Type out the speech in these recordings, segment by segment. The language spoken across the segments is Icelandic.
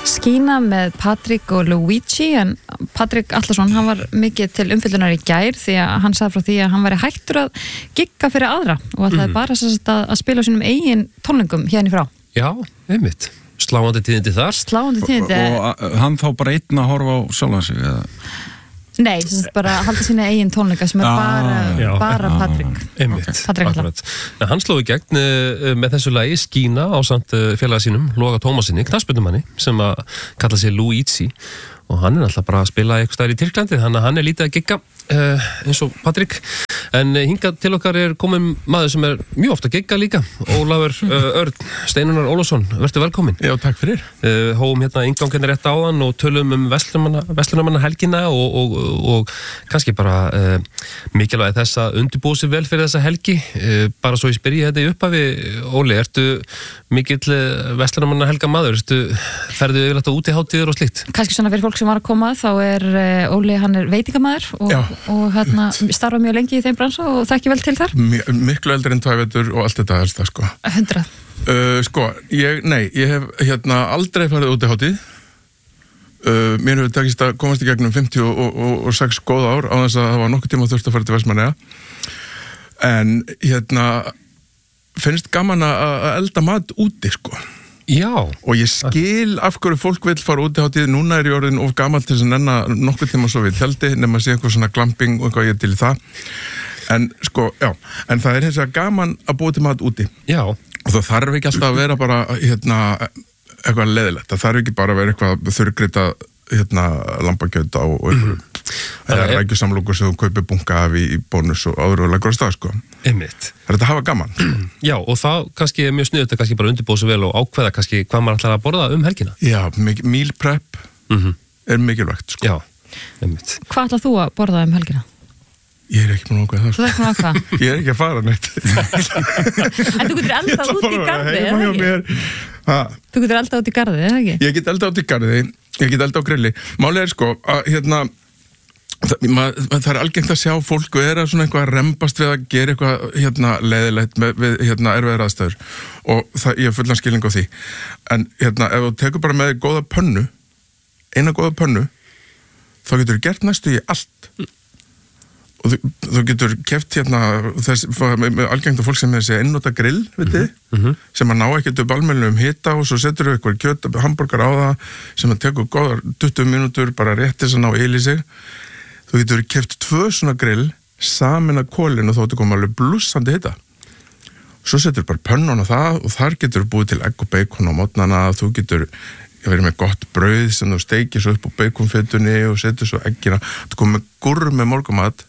Skína með Patrik og Luigi, en Patrik Atlason, hann var mikið til umfyllunar í gær því að hann sagði frá því að hann væri hættur að gigga fyrir aðra og að það er bara að spila á sínum eigin tónlingum hérna í frá. Já, einmitt. Sláandi tíðindi þar. Sláandi tíðindi. Og hann þá bara einn að horfa á sjálfan sig, eða? Nei, bara að halda sína eigin tónleika sem er bara Patrik. Einmitt. Patrik Atla. Hann sló í gegn með þessu lagi Skína ásamt félaga sínum, Loga Tómasinni, knattspyrnumanni, sem að kalla sig Luigi, og hann er alltaf bara að spila eitthvað stær í Tyrklandi, þannig að hann er lítið að gigga eins og Patrik. En hingað til okkar er komin maður sem er mjög ofta að gigga líka, Ólafur Örn Steinunar Ólafsson, vertu velkomin. Já, takk fyrir. Hóum hérna innganginn rétt áðan og tölum verslunarmanna helgina og kannski bara mikilvægi þess að undirbúa sig vel fyrir þessa helgi. Bara svo ég spyrji þetta í upphafi, Óli, ertu mikill verslunarmanna helga maður? Ferðu yfirleitt á útihátíðir og slíkt? Kannski svona fyrir fólk sem var að koma, þá er Óli, hann er veitingamaður og hérna starfa mjög lengi í þeim bransa og þekki vel til þar. Miklu eldri en 2 vetur og allt þetta er það, sko. 100. Ég hef aldrei farið út í hátíð. Mér hefur tekist að komast í gegnum 56 góð ár á þess að það var nokkuð tíma þurft að fara til Vestmannaeyja. En finnst gaman að elda mat úti, sko. Já. Og ég skil af hverju fólk vill fara út í hátíð. Núna er ég orðin of gamall til þess að nenna nokkuð tíma svo við tjaldi, nema að sé eitthvað svona glamping og eitthvað ég til í það. En en það er hins vegar gaman að búa til mat úti. Já. Og það þarf ekki alltaf að vera bara eitthvað leiðilegt. Það þarf ekki bara að vera eitthvað þurrgrita lambakjöt á einhverju. Eða rækjusamlokur sem þú kaupir bunga af í bónus og áður og leggur á stað, sko. Einmitt. Það er þetta að hafa gaman. Já, og það kannski er mjög sniðugt að kannski bara undirbúa sig vel og ákveða kannski hvað maður ætlar að borða helgina. Já, meal prep er mikilvægt, sko. Já, einmitt. Hvað ætlar þú að borða helgina? Ég er ekki búin að ákveða það. Þú er ekki búin að ákveða? Ég er ekki að fara neitt. En þú getur eldað út í garði, eða ekki? Þú getur eldað út í garði, eða ekki? Ég get eldað út í garði, ég get eldað á grilli. Málið er, sko, að það er algengt að sjá fólk vera svona eitthvað að rembast við að gera eitthvað leiðilegt við erfiðar aðstæður og ég er fullan skilning á því. En ef þú tekur bara með góða pönnu, eina góða pönnu, þá getur þú gert næstu í allt. Og þú getur keft algengt að fólk sem er þessi einnota grill, sem að ná ekkert upp almennilegum hita og svo setur þú eitthvað kjöt, hamborgar á það sem að tekur góðar 20 mínútur bara rétt þess að ná yl í sig. Þú getur keft 2 svona grill samin að kólinu og þá koma alveg blússandi hita. Svo setur bara pönnun á það og þar getur þú búið til egg og bacon á mótnana. Þú getur verið með gott brauð sem þú steikir svo upp á baconfetunni og setur svo eggina. Þú komið með gúrr með morgumat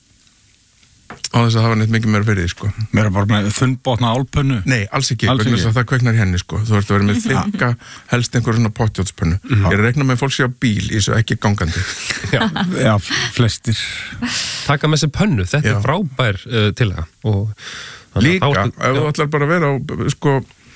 á þess að hafa neitt mikið meira fyrir því, sko. Meira bara með þunnbotna álpönnu? Nei, alls ekki, vegna þess að það kveiknar henni, sko. Þú ert að vera með þykka, helst einhver svona pottjótspönnu. Ég er að rekna með fólk sé á bíl í þessu ekki gangandi. Já, flestir. Taka með sér pönnu, þetta er frábær tillaga. Líka, ef þú ætlar bara að vera á, sko,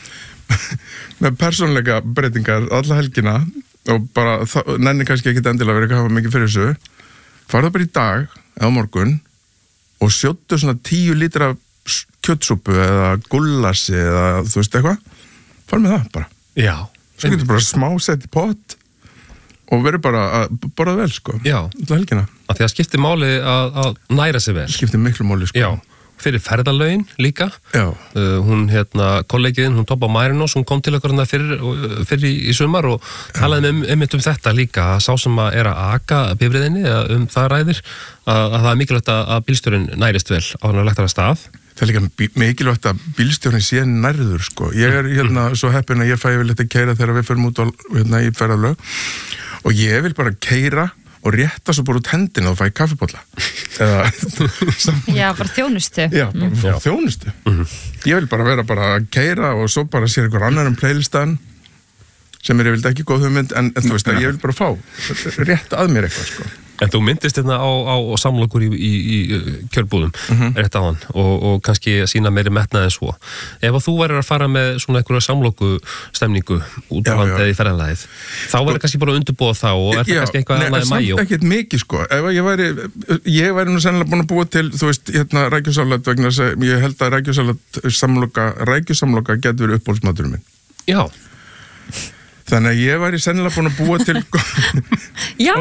með persónleika breytingar alla helgina og bara, nenni kannski ekki endilega verið að hafa mikið fyrir þessu, farðu bara í dag eða morgun og sjóttu svona 10 lítra kjötsúpu eða gullassi eða þú veist eitthvað, fara með það bara. Já. Svo getur bara smá sett í pott og verður bara að borða vel, sko. Já. Alla helgina. Af því að skiptir máli að næra sig vel. Skiptir miklu máli, sko. Já. Fyrir ferðalögin líka. Já. Hún kollegiðin, hún Tobba Mærinós, hún kom til okkur fyrir í sumar og talaði einmitt um þetta líka, að sá sem að er að aka bifreiðinni, það ræðir að það er mikilvægt að bílstjórinn nærist vel á hann að lagt af stað. Það er líka mikilvægt að bílstjórinn sé nærður, sko. Ég er svo heppinn að ég fæ yfirleitt að keyra þegar við förum út í ferðalög og ég vil bara keyra og rétta svo bara út hendina og fæ kaffibolla. Já, bara þjónustu. Já, bara þjónustu. Ég vil bara vera að keyra og svo bara sér einhver annar playlistan sem ég vildi ekki góð hugmynd en þú veist að ég vil bara fá rétt að mér eitthvað, sko. En þú myndist hérna á samlokur í kjörbúðum, rétt á hann, og kannski sína meiri metnað en svo. Ef þú værir að fara með svona einhverja samlokustemningu út á landi eða í ferðalagið, þá væri kannski bara undirbúa þá og er það kannski eitthvað annað í maí? Samt ekkert mikið, sko. Ef ég væri nú sennilega búin að búa til, þú veist, rækjusalat vegna þess að ég held að rækjusamloka getur verið uppbólsmaturinn minn. Já. Þannig að ég væri sennilega búin að búa til Já!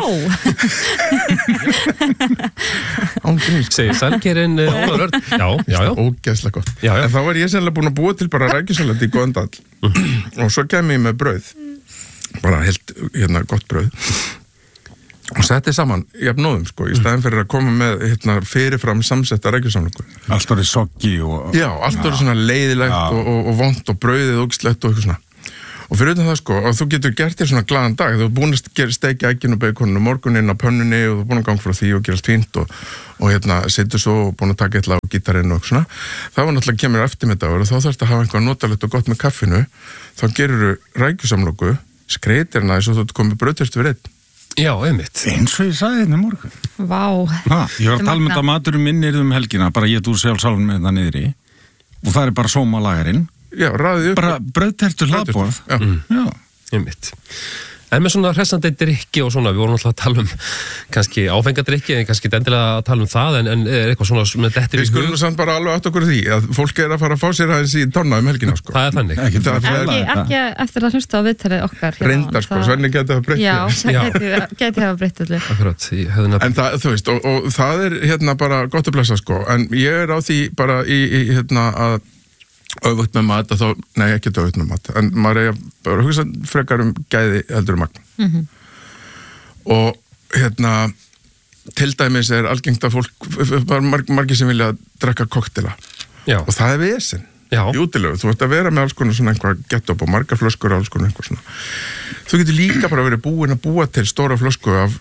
ángríns. Segir Sælgerinn Ólafur Örn. Já. Ógeðslega gott. Já. En þá var ég sennilega búin að búa til bara rækjusalat í góðan dall. Og svo kem ég með brauð. Bara helt, gott brauð. Og setti saman jafnóðum, sko, í staðin fyrir að koma með fyrirfram samsetta rækjusamlöku. Allt orðið soggi og... Já, allt orðið svona leiðilegt og vont og brauðið ógeðslegt og eitthvað svona. Og fyrir utan það, sko, að þú getur gert þér svona glaðan dag, þú er búin að steikja egginu og beikoninu morguninn á pönnunni og þú er búin að ganga frá því og gera allt fínt og situr svo og búin að taka eitthvað á gítarinn og svona. Það var náttúrulega kemur eftirmiddagur og þá þarfst að hafa eitthvað notalegt og gott með kaffinu, þá gerur rækjusamlöku, skreitir hana eins og þú komið brauðtertu við einn. Já, einmitt. Eins og ég sagði hérna morgun. Vá. Ég var að tala með þetta maturinn minn helgina, bara ég úr sjálfsálfum með það niðri og það er bara sómalagarinn. Já, raðið upp. Bara brauðtertu hlaðborð. Já. Einmitt. En með svona hressandi drykki og svona, við vorum alltaf að tala kannski áfengadrykki, en kannski endilega að tala það, en er eitthvað svona með dettir í hug? Við skulum samt bara alveg átt okkur því að fólk er að fara að fá sér aðeins í tonna helgina, sko. Það er þannig. Ekki eftir að hlusta á viðtalið okkar. Reyndar, sko, Svenni geti hafa breytt. Já, það geti hafa breytt allir. Akkurat. En það, þú veist, og það er bara gott að blessa, sko, en ég er á því bara að öfugt með mat ekki öfugt með mat en maður er bara að hugsa frekar gæði heldur magn og til dæmis er algengt að fólk margir sem vilja drekka koktela og það er vesen í útilegu, þú ert að vera með alls konar svona einhvað get-up og margar flöskur og alls konar einhvað svona þú getur líka bara verið búin að búa til stóra flösku af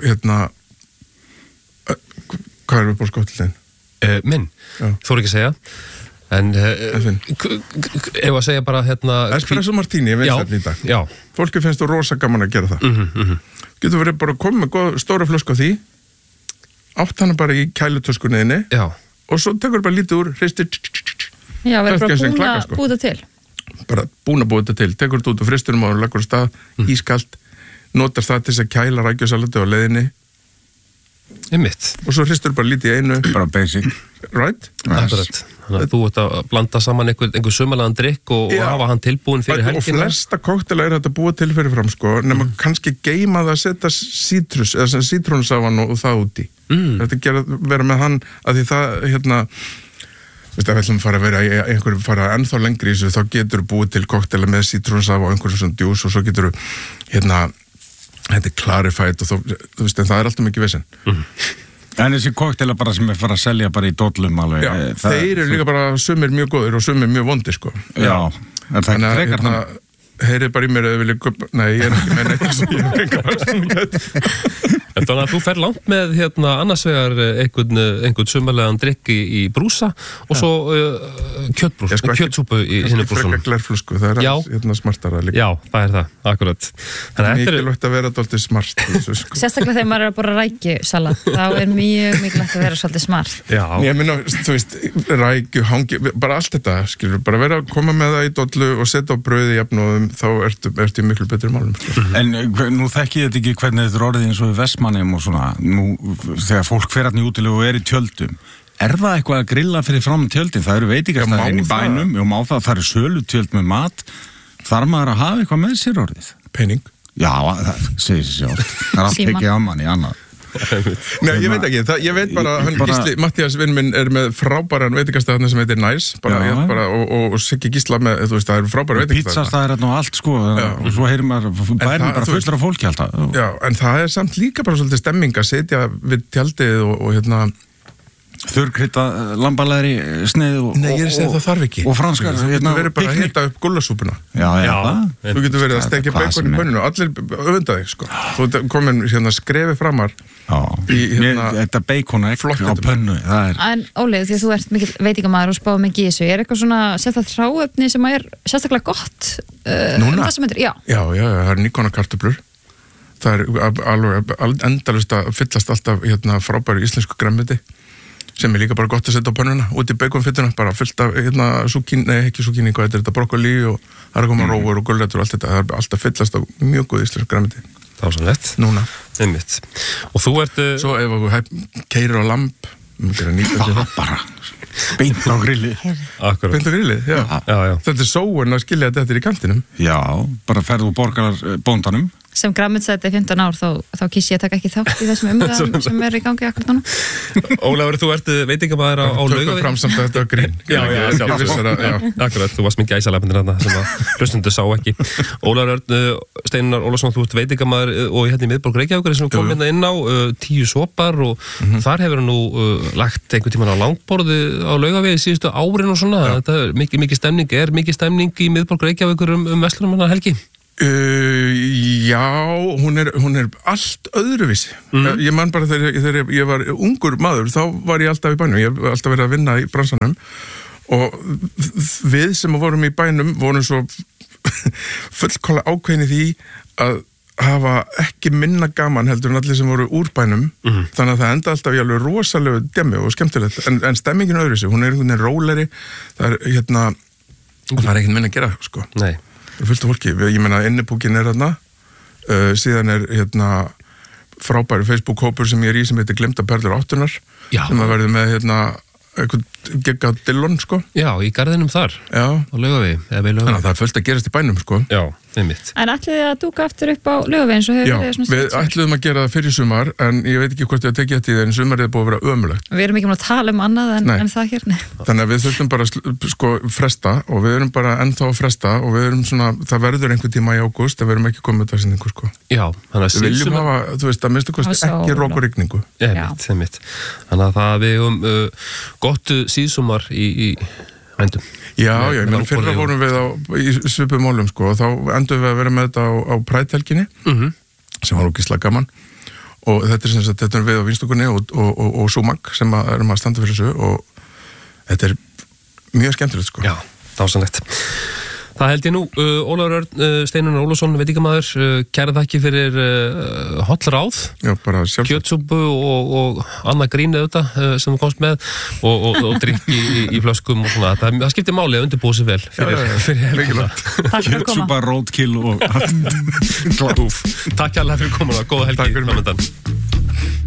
hvað er við búin skótt til þinn? Minn, þú ekki að segja en ef að segja bara Espresso Martini, ég veist þetta í dag já. Fólki finnst þú rosa gaman að gera það Getur verið bara að koma með stóra flösku á því átt hana bara í kælutöskunniðinni og svo tekur bara lítið úr hristir Já, við erum bara búið til bara búin að búið til tekur þetta út og fristunum og leggur á stað ískalt, notar það til þess að kæla rækjusalati á leiðinni og svo hristur bara lítið í einu bara basic right? Akkurat. Þannig að þú ert að blanda saman einhver sumalaðan drykk og hafa hann tilbúin fyrir helgina. Og flesta koktela er þetta búið til fyrir fram, sko, nema kannski geima það að setja sítrus, eða sítrónusafan og það úti. Þetta vera með hann, að því það, veist, ef við ætlum að fara ennþá lengri í þessu, þá getur búið til koktela með sítrónusafa og einhverjum svona djús og svo getur þetta er clarified og þú veist, en það er alltaf mikið vesen. En þessi koktela bara sem er fara að selja bara í dollum alveg. Já, þeir eru líka bara sumir mjög góðir og sumir mjög vondir, sko. Já, en það er frekar hann. Heyrið bara í mér að þau vilja nei, ég er ekki með neitt Þannig að þú fer langt með annars vegar einhvern sumarlegan drykk í brúsa og svo kjötbrúsa, kjötsúpu í hinni brúsunum. Frekar glerflösku, það er smartara líka. Já, það er það, akkurat. Mikilvægt að vera dálítið smart. Sérstaklega þegar maður er að borða rækjusalat, þá er mjög mikilvægt að vera svolítið smart. Já. Ég minna, þú veist, rækju, hangi, bara allt þetta, skilur, bara vera að koma með það í dollu og setja á brauði jafnóðum, þá ertu í miklu betri málum. En nú þekki ég þetta ekki hvernig þetta er orðið eins og í Vestmannum og svona, nú þegar fólk fer hann í útilegu og er í tjöldum, er það eitthvað að grilla fyrir fram tjöldin? Það eru veitingastæðir í bænum, það eru sölutjöld með mat, þarf maður að hafa eitthvað með sér orðið? Pening? Já, það segir sér sjálf, það er allt ekki að manni annað. Nei, ég veit ekki, ég veit bara Gísli, Matthías vinn minn er með frábæran veitingastæðarna sem heitir Nice og Siggi Gísla með, þú veist, það er frábæra veitingastæðarna. Pizzastæðar og allt, sko, og svo heyrir maður bærin bara fullur af fólki alltaf. Já, en það er samt líka bara svolítið stemming að setja við tjaldið og þurrkrydda lambalæri sneið og franskar. Þú getur verið bara að hita upp gullasúpuna. Já. Þú getur verið að stekja bacon í pönnunu og allir öfunda þig, sko. Þú komin skrefi framar í þetta bacon á pönnu. En Óli, því að þú ert mikil veitingamaður og spáð mikið í þessu, er eitthvað svona sérstaklega hráefni sem er sérstaklega gott núna? Já, það er Nikona kartöflur. Það er alveg endalaust að fyllast alltaf frábæru íslensku grænmeti sem er líka bara gott að setja á pönnuna út í baconfytuna, bara fyllt af ekki súkíni, hvað þetta brokkolí og það er að koma rófur og gulrætur og allt þetta, það er alltaf fyllast af mjög góð íslensk grænmeti. Það var svo lett. Núna. Einmitt. Og þú ert... Svo ef þú keyrir á lamb, bara Beint á grilli. Akkurat. Beint á grillið, já. Þetta sóun að skilja þetta í kantinum. Já, bara ferðu og borgar bóndanum. Sem grammetsæti 15 ár þá kýs ég að taka ekki þátt í þessum umræðum sem í gangi akkurat núna. Ólafur, þú ert veitingamaður á Laugavegi. Tökum fram samt að þetta var grín. Akkurat, þú varst með gæsalapindir þarna sem að hlustundu sá ekki. Ólafur Steinar Ólafsson, þú ert veitingamaður og hérna í miðborg Reykjavíkur sem kom hérna inn á 10 sopar og þar hefur nú lagt einhvern tímann á langborði á Laugavegi síðustu árin og svona. Þetta er mikið stemning. Er mikið stemning í miðborg Reykjavíkur verslunarmannahelgi? Já, hún er allt öðruvísi. Ég man bara þegar ég var ungur maður, þá var ég alltaf í bænum. Ég hef alltaf verið að vinna í bransanum og við sem vorum í bænum vorum svo fullkomlega ákveðin í því að hafa ekki minna gaman heldur en allir sem voru úr bænum. Þannig að það enda alltaf í alveg rosalegu demi og skemmtilegt. En stemmingin öðruvísi, hún er einhvern veginn róleri. Það er ekkert minna að gera, sko. Nei. Fullt af fólki, ég meina innibúkin er þarna, síðan er frábæri Facebook-hópur sem ég er í sem heitir Glemta perlur áttunar, sem að verði með eitthvað gegga dillon, sko. Já, í garðinum þar, á Laugavegi. Þannig að það er fullt að gerast í bænum, sko. Já, einmitt. En ætlið þið að dúka aftur upp á Laugavegi eins og hefur verið svona við ætluðum að gera það fyrir sumar, en ég veit ekki hvort ég að tekja þetta í það, en sumarið er búið að vera ömurlegt. Við erum ekki að tala annað en það hér. Þannig að við þurfum bara sko fresta og við erum bara ennþá að fresta og við erum svona, það verður einhver tíma í ágúst en við erum ekki komið þetta sýningu, sko. Já, þannig að við viljum hafa, þú veist, að minnstu kosti ekki rok og rigningu. Einmitt. Þannig að það við gott síðsumar í vændum. Já, ég meina fyrra vorum við í svipum málum, sko, og þá endum við að vera með þetta á Pride-helginni, sem var ógeðslega gaman, og þetta er sem sagt, þetta er við á Vinstokunni og Súmag sem erum að standa fyrir þessu og þetta er mjög skemmtilegt, sko. Já, dásanlegt. Það held ég nú, Ólafur Steinar Ólafsson, veitingamaður, kæra þakki fyrir holl ráð. Já, bara sjálfsagt. Kjötsúpu og annað grín auðvitað sem þú komst með og drikki í flöskum og svona. Það skiptir máli að undirbúa sig vel fyrir helgina. Kjötsúpa, roadkill og Takk hérlega fyrir komuna, góða helgi. Takk fyrir.